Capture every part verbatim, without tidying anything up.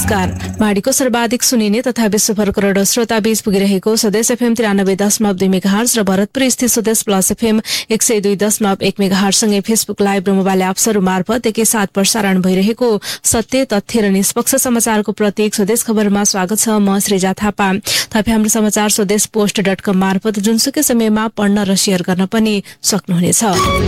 नमस्कार। माडीको सर्वाधिक सुनिने तथा विश्वभर करोडौं श्रोता बीच पुगिरहेको स्वदेश एफएम तिरानब्बे दशमलव दुई मेगाहर्ज र भरतपुर स्थित स्वदेश प्लस एफएम एक सय दुई दशमलव एक मेगाहर्जसँगै फेसबुक लाइभ र मोबाइल एप्सहरू मार्फत एकैसाथ प्रसारण भइरहेको सत्य तथ्य र निष्पक्ष समाचारको प्रतीक स्वदेश खबरमा स्वागत छ। म श्रीजा थापा। तपाईँ हाम्रो समाचार स्वदेश पोस्ट डट कम मार्फत जुनसुकै समयमा पढ्न र शेयर गर्न पनि सक्नुहुनेछ।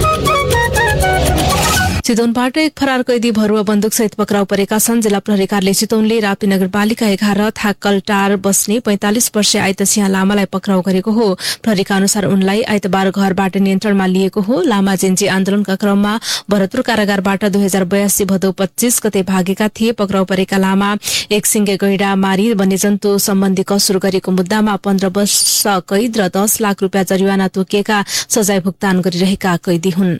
चितवनबाट एक फरार कैदी भरुवा बन्दुकसहित पक्राउ परेका छन्। जिल्ला प्रहरी कार्यालय चितवनले राप्ती नगरपालिका एघार थाकलटार बस्ने पैंतालिस वर्षीय आइतसिंह लामालाई पक्राउ गरेको हो। प्रहरीका अनुसार उनलाई आइतबार घरबाट नियन्त्रणमा लिएको हो। लामा जेन्जी आन्दोलनका क्रममा भरतपुर कारागारबाट दुई हजार बयासी भदौ पच्चीस गते भागेका थिए। पक्राउ परेका लामा एक सिंगे गैडा मारी वन्यजन्तु सम्बन्धी कसुर गरेको मुद्दामा पन्ध्र वर्ष कैद र दस लाख रूपियाँ जरिवाना तोकिएका सजाय भुक्तान गरिरहेका कैदी हुन्।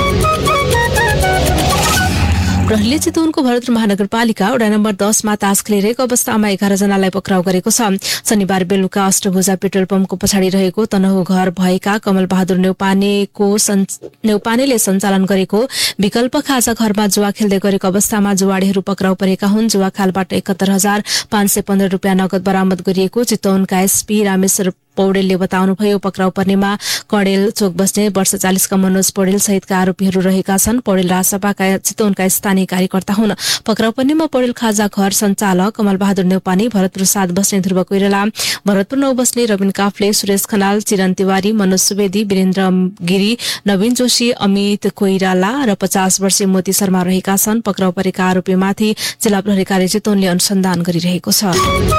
प्रहरीले चितवनको भरतपुर महानगरपालिका वडा नम्बर दसमा तास खेलिरहेको अवस्थामा एघार जनालाई पक्राउ गरेको छ। शनिबार बेलुका अष्टभुजा पेट्रोल पम्पको पछाडि रहेको तनहु घर भएका कमल बहादुर नेउपानेको नेउपानेले सञ्चालन गरेको विकल्प खाजा घरमा जुवा खेल्दै गरेको अवस्थामा जुवाडीहरू पक्राउ परेका हुन्। जुवा खालबाट एकात्तर हजार पाँच सय पन्ध्र रूपियाँ नगद बरामद गरिएको चितवनका एसपी रामेश्वर पौडेलले बताउनुभयो। पक्राउ पर्नेमा कडेल चोक बस्ने वर्ष चालिसका मनोज पौडेल सहितका आरोपीहरू रहेका छन्। पौडेल राजसभाका चितवनका स्थानीय कार्यकर्ता हुन्। पक्राउ पर्नेमा पौडेल खाजा घर सञ्चालक कमल बहादुर नेउपाने, भरतपुर सात बस्ने ध्रुव कोइराला, भरतपुर नौ बस्ने रविन काफ्ले, सुरेश खनाल, चिरन तिवारी, मनोज सुवेदी, वीरेन्द्र गिरी, नवीन जोशी, अमित कोइराला र पचास वर्षीय मोती शर्मा रहेका छन्। पक्राउ परेका आरोपीमाथि जिल्ला प्रहरी कार्य चितवनले अनुसन्धान गरिरहेको छ।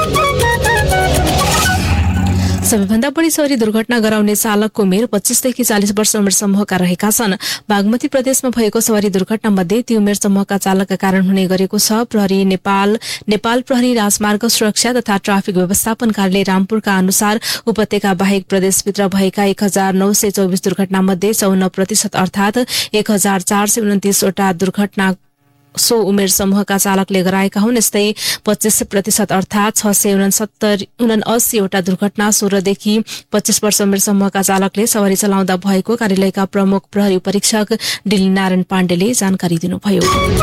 सबैभन्दा बढी सवारी दुर्घटना गराउने चालकको उमेर पच्चीसदेखि चालिस वर्ष उमेर समूहका रहेका छन्। बागमती प्रदेशमा भएको सवारी दुर्घटना मध्ये ती उमेर समूहका चालकका कारण हुने गरेको छ। प्रहरी नेपाल नेपाल प्रहरी राजमार्ग सुरक्षा तथा ट्राफिक व्यवस्थापन कार्यालय रामपुरका अनुसार उपत्यका बाहेक प्रदेशभित्र भएका एक हजार नौ सय चौबिस दुर्घटना मध्ये चौन्न प्रतिशत अर्थात एक हजार चार सय उन्तिसवटा दुर्घटना सो उमेर समूहका चालकले गराएका हुन्। यस्तै पच्चीस प्रतिशत अर्थात छ सय उनसत्तर उनासीवटा दुर्घटना सोह्रदेखि पच्चीस वर्ष उमेर समूहका चालकले सवारी चलाउँदा भएको कार्यालयका प्रमुख प्रहरी परीक्षक डिली नारायण पाण्डेले जानकारी दिनुभयो।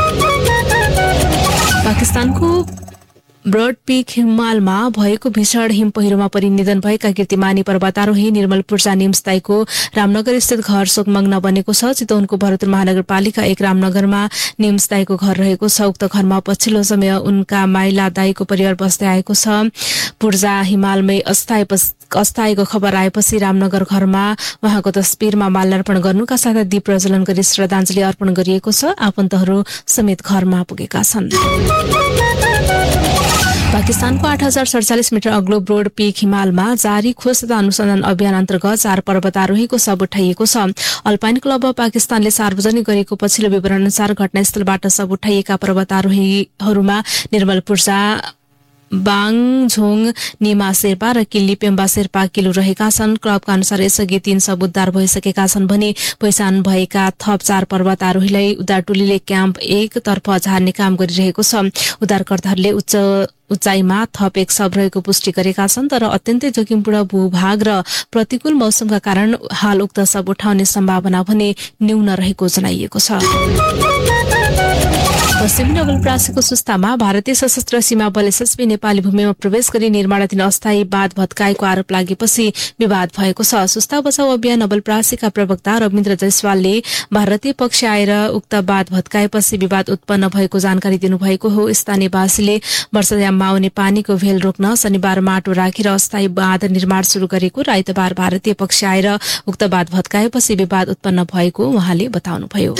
पाकिस्तानको ब्रड पीक हिमालमा भएको भीषण हिम पहिरोमा परि निधन भएका कीर्तिमानी पर्वतारोही निर्मल पूर्जा निम्सताईको रामनगर स्थित घर शोकमग्न बनेको छ। चितवनको भरतपुर महानगरपालिका एक रामनगरमा निम्सताईको घर रहेको छ। उक्त घरमा पछिल्लो समय उनका माइला दाईको परिवार बस्दै आएको छ। पूर्जा हिमालमै अस्थायी अस्थायीको खबर आएपछि रामनगर घरमा उहाँको तस्बिरमा माल्यार्पण गर्नुका साथै दीप प्रज्वलन गरी श्रद्धाञ्जली अर्पण गरिएको छ। आफन्तहरू समेत घरमा पुगेका छन्। पाकिस्तानको आठ हजार सडचालिस मिटर अग्लो ब्रोड पीक हिमालमा जारी खोज तथा अनुसन्धान अभियान अन्तर्गत चार पर्वतारोहीको शव उठाइएको छ। अल्पाइन क्लब अफ पाकिस्तानले सार्वजनिक गरेको पछिल्लो विवरण अनुसार घटनास्थलबाट शव उठाइएका पर्वतारोहीहरूमा निर्मल पूर्जा, बाङझोङ निमा शेर्पा र किल्ली पेम्बा शेर्पा किलु रहेका छन्। क्लबका अनुसार यसअघि तीन शव उद्धार भइसकेका छन् भने पहिचान भएका थप चार पर्वतारोहीलाई उद्धार टोलीले क्याम्प एक तर्फ झार्ने काम गरिरहेको छ। उद्धारकर्ताहरूले उच्च उचाइमा थप एक शव रहेको पुष्टि गरेका छन्, तर अत्यन्तै जोखिमपूर्ण भूभाग र प्रतिकूल मौसमका कारण हाल उक्त शव उठाउने सम्भावना भने न्यून रहेको जनाइएको छ। पश्चिमी नवलपरासीको सुस्तामा भारतीय सशस्त्र सीमा बल एसएसबी नेपाली भूमिमा प्रवेश गरी निर्माणाधीन अस्थायी बाँध भत्काएको आरोप लागेपछि विवाद भएको छ। सुस्ता बचाउ अभियान नवलपरासीका प्रवक्ता रविन्द्र जयसवालले भारतीय पक्ष आएर उक्त बाँध भत्काएपछि विवाद उत्पन्न भएको जानकारी दिनुभएको हो। स्थानीयवासीले वर्षायाममा आउने पानीको भेल रोक्न शनिबार माटो राखेर अस्थायी बाँध निर्माण शुरू गरेको र आइतबार भारतीय पक्ष आएर उक्त बाँध भत्काएपछि विवाद उत्पन्न भएको उहाँले बताउनुभयो।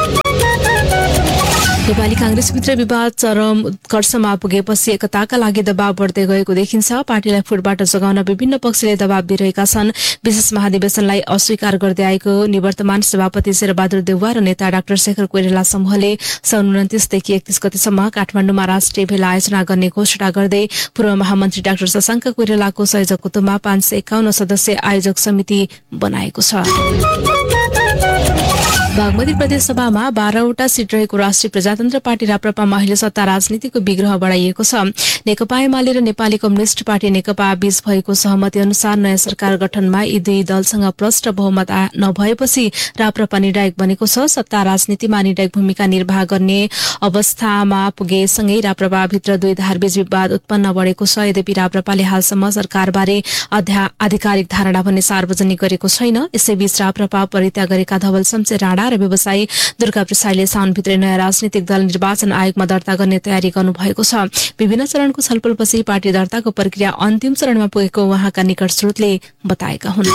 नेपाली कांग्रेसभित्र विवाद चरम उत्कर्षमा पुगेपछि एकताका लागि दबाव बढ्दै गएको देखिन्छ। पार्टीलाई फुटबाट जोगाउन विभिन्न पक्षले दबाव दिइरहेका छन्। विशेष महाधिवेशनलाई अस्वीकार गर्दै आएको निवर्तमान सभापति शेरबहादुर देउवा र नेता डाक्टर शेखर कोइराला समूहले सन् उन्तिसदेखि एकतीस गतेसम्म काठमाडौँमा राष्ट्रिय भेला आयोजना गर्ने घोषणा गर्दै पूर्व महामन्त्री डाक्टर शशाङ्क कोइरालाको सहयोगत्वमा पाँच सय एकाउन्न सदस्य आयोजक समिति बनाएको छ। बागमती प्रदेशसभामा बाह्रवटा सिट रहेको राष्ट्रिय प्रजातन्त्र पार्टी राप्रपामा अहिले सत्ता राजनीतिको विग्रह बढाइएको छ। नेकपा एमाले र नेपाली कम्युनिष्ट पार्टी नेकपा बीच भएको सहमति अनुसार नयाँ सरकार गठनमा यी दुई दलसँग प्रष्ट बहुमत नभएपछि राप्रपा निर्णायक बनेको छ। सत्ता राजनीतिमा निर्णायक भूमिका निर्वाह गर्ने अवस्थामा पुगेसँगै राप्रपाभित्र दुई धारबीच विवाद उत्पन्न बढेको छ। यद्यपि राप्रपाले हालसम्म सरकारबारे आधिकारिक धारणा भन्ने सार्वजनिक गरेको छैन। यसैबीच राप्रपा परित्याग गरेका धवल शमशेर राणा र व्यवसायी दुर्गा प्रसाईले साउनभित्रै नयाँ राजनीतिक दल निर्वाचन आयोगमा दर्ता गर्ने तयारी गर्नुभएको छ। विभिन्न चरणको छलफलपछि पार्टी दर्ताको प्रक्रिया अन्तिम चरणमा पुगेको उहाँका निकट स्रोतले बताएका हुन्।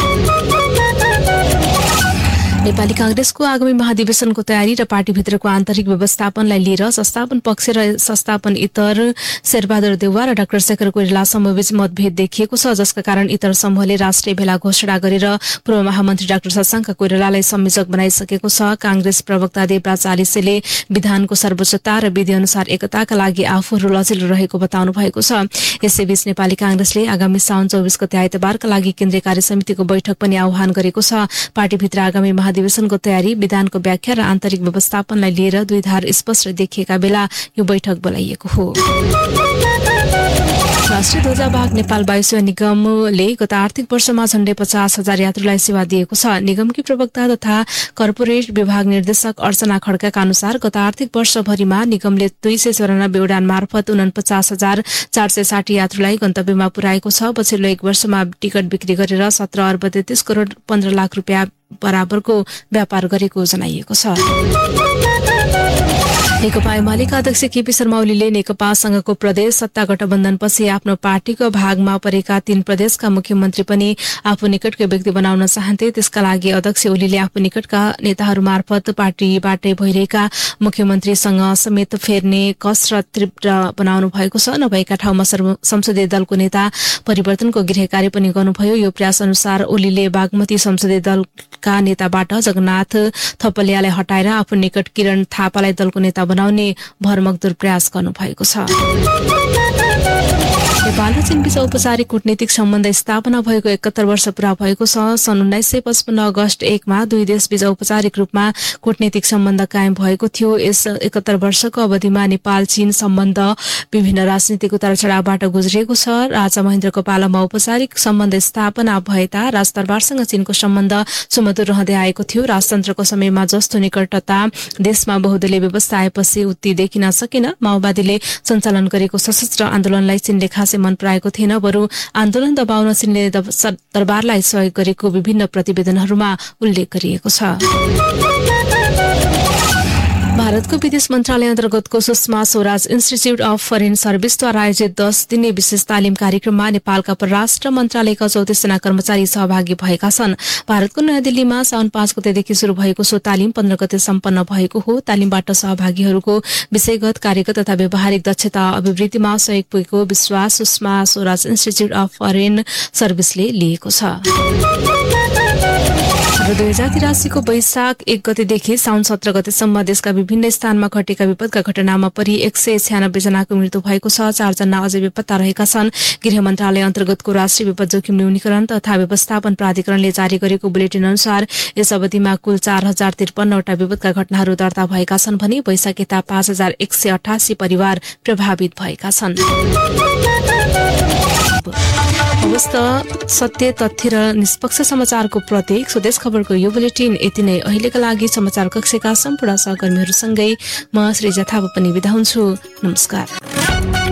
नेपाली कांग्रेसको आगामी महाधिवेशनको तयारी र पार्टीभित्रको आन्तरिक व्यवस्थापनलाई लिएर संस्थापन पक्ष र संस्थापन इतर शेरबहादुर देउवा र डाक्टर शेखर कोइराला समूहबीच मतभेद देखिएको छ, जसका कारण इतर समूहले राष्ट्रिय भेला घोषणा गरेर पूर्व महामन्त्री डाक्टर शशाङ्क कोइरालालाई संयोजक बनाइसकेको छ। कांग्रेस प्रवक्ता देवराज चालिसेले विधानको सर्वोच्चता र विधि अनुसार एकताका लागि आफूहरू लचिलो रहेको बताउनु भएको छ। यसैबीच नेपाली कांग्रेसले आगामी साउन चौबिस गते आइतबारका लागि केन्द्रीय कार्य समितिको बैठक पनि आह्वान गरेको छ। पार्टीभित्र आगामी अधिवेशनको तयारी, विधानको व्याख्या र आन्तरिक व्यवस्थापनलाई लिएर दुई धार स्पष्ट देखिएका बेला यो बैठक बोलाइएको हो। राष्ट्रिय ध्वजावाहक नेपाल वायुसेवा निगमले गत आर्थिक वर्षमा झण्डै पचास हजार यात्रुलाई सेवा दिएको छ। निगमकी प्रवक्ता तथा कर्पोरेट विभाग निर्देशक अर्चना खड्काका अनुसार गत आर्थिक वर्षभरिमा निगमले दुई सय चौरानब्बे उडान मार्फत उनपचास हजार चार सय साठी यात्रुलाई गन्तव्यमा पुर्याएको छ। पछिल्लो एक वर्षमा टिकट बिक्री गरेर सत्र अर्ब तेत्तीस करोड़ पन्ध्र लाख रुपियाँ बराबरको व्यापार गरेको जनाइएको छ। नेकपा एमालेका अध्यक्ष केपी शर्मा ओलीले नेकपासँगको प्रदेश सत्ता गठबन्धनपछि आफ्नो पार्टीको भागमा परेका तीन प्रदेशका मुख्यमन्त्री पनि आफू निकटको व्यक्ति बनाउन चाहन्थे। त्यसका लागि अध्यक्ष ओलीले आफू निकटका नेताहरू मार्फत पार्टीबाटै भइरहेका मुख्यमन्त्रीसँग समेत फेर्ने कसरत तीव्र बनाउनु भएको छ। नभएका ठाउँमा संसदीय दलको नेता परिवर्तनको गृह कार्य पनि गर्नुभयो। यो प्रयास अनुसार ओलीले बागमती संसदीय दलका नेताबाट जगन्नाथ थपलियालाई हटाएर आफू निकट किरण थापालाई दलको नेता बनाउने भरमग्दुर प्रयास गर्नुभएको छ। नेपाल र चीनबीच औपचारिक कूटनीतिक सम्बन्ध स्थापना भएको एकहत्तर वर्ष पूरा भएको छ। सन् उन्नाइस सय पचपन्न अगस्त एकमा दुई देशबीच औपचारिक रूपमा कूटनीतिक सम्बन्ध कायम भएको थियो। यस एकहत्तर वर्षको अवधिमा नेपाल चीन सम्बन्ध विभिन्न राजनीतिक उतार चढावबाट गुज्रिएको छ। राजा महेन्द्रको पालामा औपचारिक सम्बन्ध स्थापना भएता राजदरबारसँग चीनको सम्बन्ध सुमधुर रहँदै आएको थियो। राजतन्त्रको समयमा जस्तो निकटता देशमा बहुदलीय व्यवस्था आएपछि उति देखिन सकेन। माओवादीले सञ्चालन गरेको सशस्त्र आन्दोलनलाई चीनले खासै मन पराएको थिएन। बरु आन्दोलन दबाउन चीनले दरबारलाई सहयोग गरेको विभिन्न प्रतिवेदनहरूमा उल्लेख गरिएको छ। भारतको विदेश मन्त्रालय अन्तर्गतको Sushma Swaraj institute of foreign सर्भिसद्वारा आयोजित दस दिने विशेष तालिम कार्यक्रममा नेपालका परराष्ट्र मन्त्रालयका चौतिस जना कर्मचारी सहभागी भएका छन्। भारतको नयाँ दिल्लीमा साउन पाँच गतेदेखि शुरू भएको सो तालिम पन्ध्र गते सम्पन्न भएको हो। तालिमबाट सहभागीहरूको विषयगत, कार्यगत तथा व्यावहारिक दक्षता अभिवृद्धिमा सहयोग पुगेको विश्वास Sushma Swaraj institute of foreign सर्भिसले लिएको छ। दुई हजार तिरासीको वैशाख एक गतेदेखि साउन सत्र गतेसम्म देशका विभिन्न स्थानमा घटेका विपदका घटनामा परि एक सय छ्यानब्बे जनाको मृत्यु भएको छ। चारजना अझै बेपत्ता रहेका छन्। गृह मन्त्रालय अन्तर्गतको राष्ट्रिय विपद जोखिम न्यूनीकरण तथा व्यवस्थापन प्राधिकरणले जारी गरेको बुलेटिन अनुसार यस अवधिमा कुल चार हजार त्रिपन्नवटा विपदका घटनाहरू दर्ता भएका छन् भने वैशाख यता पाँच हजार एक सय अठासी परिवार प्रभावित भएका छन्। अवस्था सत्य, तथ्य र निष्पक्ष समाचारको प्रतीक स्वदेश खबरको यो बुलेटिन यति नै। अहिलेका लागि समाचार कक्षका सम्पूर्ण सहकर्मीहरूसँगै म श्रीजा थापा पनि बिदा हुन्छु। नमस्कार।